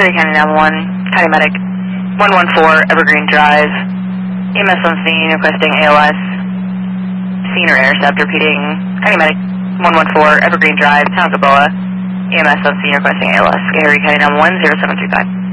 Erie County 911, County Medic 114 Evergreen Drive. EMS on scene requesting ALS. Scene or intercept repeating County Medic 114 Evergreen Drive, Town of Gaboa. EMS on scene requesting ALS. Erie County 911 0735.